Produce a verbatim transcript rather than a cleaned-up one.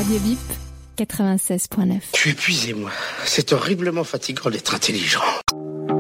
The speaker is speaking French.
Radio Bip, quatre-vingt-seize point neuf. Je suis épuisé, moi. C'est horriblement fatigant d'être intelligent.